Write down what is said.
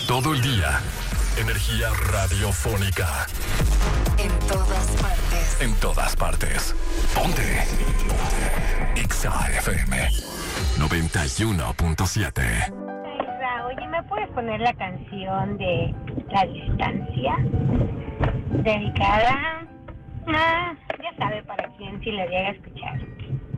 todo el día. Energía radiofónica. En todas partes. En todas partes. Ponte. Exa FM 91.7. Oye, ¿me puedes poner la canción de La Distancia? Dedicada ya sabe para quién, si la llega a escuchar.